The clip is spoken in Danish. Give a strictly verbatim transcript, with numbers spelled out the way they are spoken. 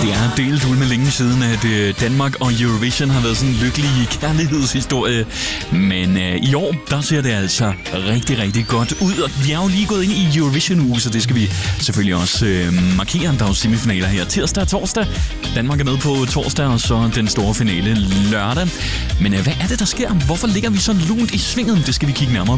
Det er delt ud med længe siden, at øh, Danmark og Eurovision har været sådan en lykkelig kærlighedshistorie. Men øh, i år, der ser det altså rigtig, rigtig godt ud. Og vi er jo lige gået ind i Eurovision-uge, så det skal vi selvfølgelig også øh, markere. Der er jo semifinaler her tirsdag og torsdag. Danmark er med på torsdag, og så den store finale lørdag. Men øh, hvad er det, der sker? Hvorfor ligger vi så lunt i svinget? Det skal vi kigge nærmere